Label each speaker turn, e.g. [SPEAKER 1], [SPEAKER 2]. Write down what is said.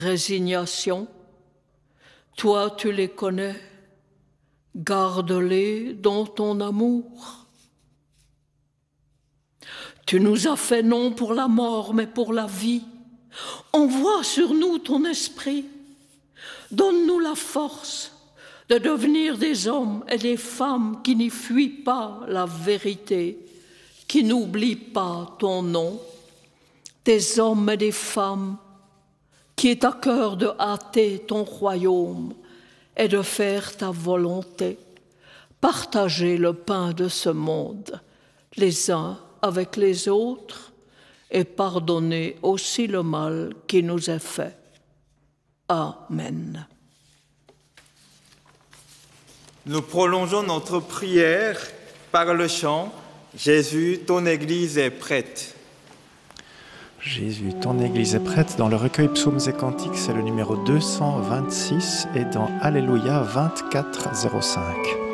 [SPEAKER 1] résignation. Toi, tu les connais, garde-les dans ton amour. Tu nous as fait non pour la mort, mais pour la vie. Envoie sur nous ton esprit. Donne-nous la force de devenir des hommes et des femmes qui n'y fuient pas la vérité, qui n'oublient pas ton nom, des hommes et des femmes qui est à cœur de hâter ton royaume et de faire ta volonté, partager le pain de ce monde, les uns avec les autres, et pardonner aussi le mal qui nous est fait. Amen.
[SPEAKER 2] Nous prolongeons notre prière par le chant « Jésus, ton Église est prête ».
[SPEAKER 3] Jésus, ton Église est prête. Dans le recueil Psaumes et Cantiques, c'est le numéro 226 et dans Alléluia 24 05.